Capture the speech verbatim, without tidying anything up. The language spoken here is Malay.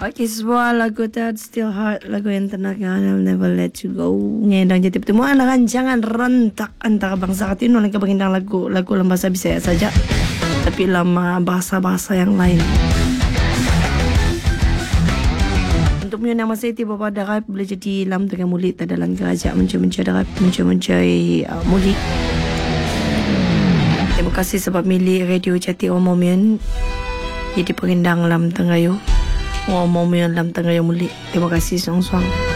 Okay, sebuah lagu That Still Heart, lagu yang tenang, I'll Never Let You Go. Ngedang jadi pertemuan rancangan rentak antara bangsa Katino dan kebangindang lagu lagu dalam bahasa Bisaya saja, tapi lama bahasa-bahasa yang lain. Untuk menyunang masa itu bapa darab boleh jadi lam dengan mulit dalam kerajaan mencari-mencari darab, mencari-mencari uh, mulit. Terima kasih sebab milih Radio Jati Omomian jadi pengendang lam tengayo. Omomian lam tengayo mulit. Terima kasih suang-suang.